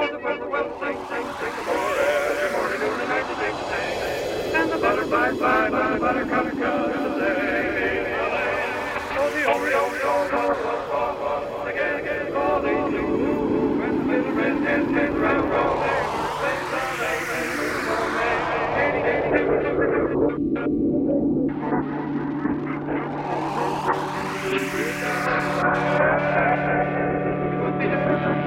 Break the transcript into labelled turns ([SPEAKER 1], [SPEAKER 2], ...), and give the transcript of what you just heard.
[SPEAKER 1] will sing, sing, sing the more every morning, noon, and night, sing, sing. And the butterflies fly by, the buttercups come to say, oh, the Oriole goes again, again, calling you. When the little red hen came round, round,